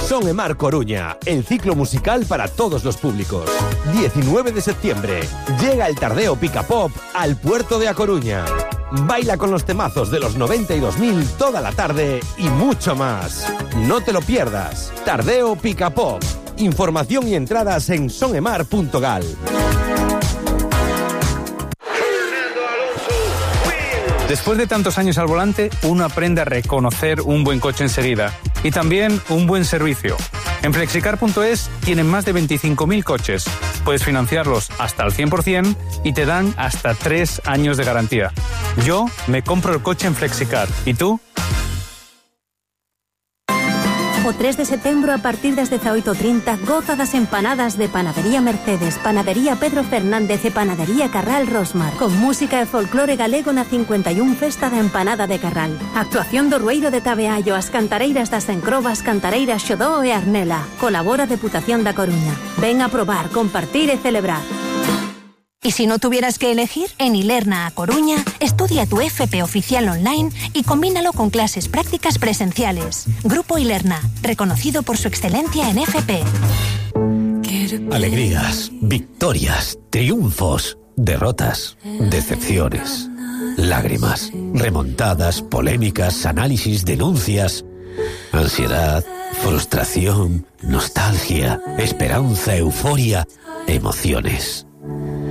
Son Emar Coruña, el ciclo musical para todos los públicos. 19 de septiembre, llega el Tardeo Pica Pop al puerto de A Coruña. Baila con los temazos de los 90 y 2000 toda la tarde y mucho más. No te lo pierdas. Tardeo Pica Pop. Información y entradas en sonemar.gal. Después de tantos años al volante, uno aprende a reconocer un buen coche enseguida y también un buen servicio. En Flexicar.es tienen más de 25.000 coches. Puedes financiarlos hasta el 100% y te dan hasta 3 años de garantía. Yo me compro el coche en Flexicar. ¿Y tú? O 3 de setembro, a partir das 18:30, goza das empanadas de Panadería Mercedes, Panadería Pedro Fernández e Panadería Carral Rosmar, con música e folclore galego na 51 Festa da Empanada de Carral. Actuación do Rueiro de Tabeallo, as cantareiras das Encrobas, Cantareiras Xodó e Arnela. Colabora Deputación da Coruña. Ven a probar, compartir e celebrar. Y si no tuvieras que elegir, en Ilerna A Coruña, estudia tu FP oficial online y combínalo con clases prácticas presenciales. Grupo Ilerna, reconocido por su excelencia en FP. Alegrías, victorias, triunfos, derrotas, decepciones, lágrimas, remontadas, polémicas, análisis, denuncias, ansiedad, frustración, nostalgia, esperanza, euforia, emociones.